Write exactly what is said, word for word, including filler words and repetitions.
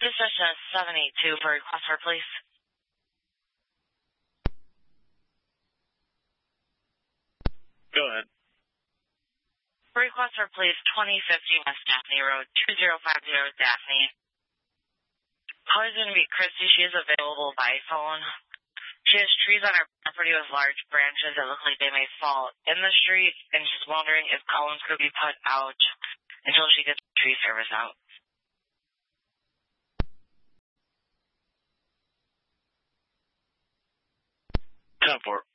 This is uh, seven eight two for request for police. Go ahead. Request for police, twenty fifty West Daphne Road, two zero five zero Daphne. Call is going to be Christy. She is available by phone. She has trees on her property with large branches that look like they may fall in the street, and she's wondering if columns could be put out until she gets the tree service out. ten four.